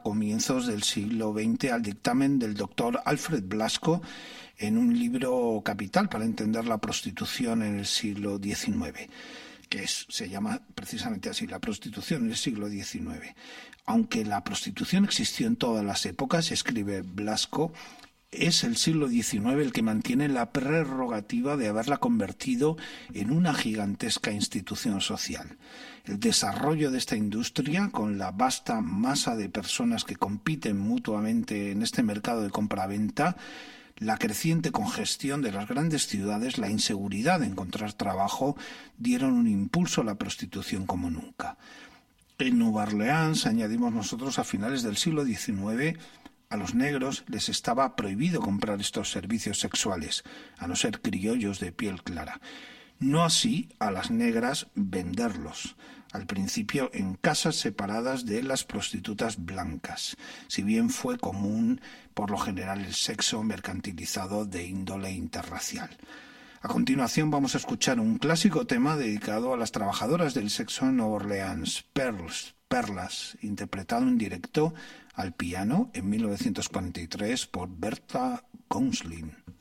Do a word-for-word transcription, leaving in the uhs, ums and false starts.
comienzos del siglo veinte al dictamen del doctor Alfred Blasco en un libro capital para entender la prostitución en el siglo diecinueve, que es, se llama precisamente así, la prostitución en el siglo diecinueve. Aunque la prostitución existió en todas las épocas, escribe Blasco, es el siglo diecinueve el que mantiene la prerrogativa de haberla convertido en una gigantesca institución social. El desarrollo de esta industria, con la vasta masa de personas que compiten mutuamente en este mercado de compraventa, la creciente congestión de las grandes ciudades, la inseguridad de encontrar trabajo, dieron un impulso a la prostitución como nunca. En Nueva Orleans, añadimos nosotros, a finales del siglo diecinueve, a los negros les estaba prohibido comprar estos servicios sexuales, a no ser criollos de piel clara. No así a las negras venderlos, al principio en casas separadas de las prostitutas blancas, si bien fue común por lo general el sexo mercantilizado de índole interracial. A continuación vamos a escuchar un clásico tema dedicado a las trabajadoras del sexo en Nueva Orleans, Pearls, Perlas, interpretado en directo al piano en mil novecientos cuarenta y tres por Bertha Goonslin.